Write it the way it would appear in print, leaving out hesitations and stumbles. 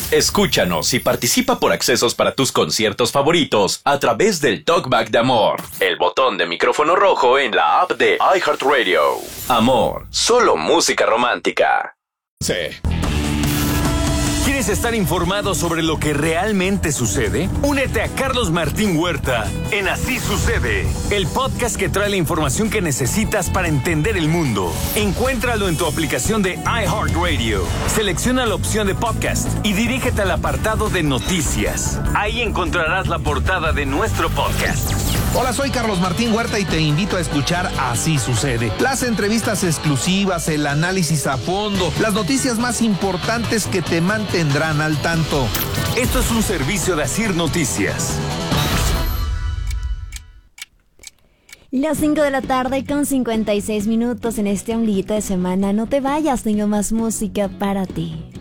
Escúchanos y participa por accesos para tus conciertos favoritos a través del Talkback de Amor, el botón de micrófono rojo en la app de iHeartRadio. Amor, solo música romántica. Sí. ¿Quieres estar informado sobre lo que realmente sucede? Únete a Carlos Martín Huerta en Así Sucede, el podcast que trae la información que necesitas para entender el mundo. Encuéntralo en tu aplicación de iHeartRadio. Selecciona la opción de podcast y dirígete al apartado de noticias. Ahí encontrarás la portada de nuestro podcast. Hola, soy Carlos Martín Huerta y te invito a escuchar Así Sucede. Las entrevistas exclusivas, el análisis a fondo, las noticias más importantes que te mantendrán al tanto. Esto es un servicio de Asir Noticias. Las 5 de la tarde con 56 minutos en este ombliguito de semana. No te vayas, tengo más música para ti.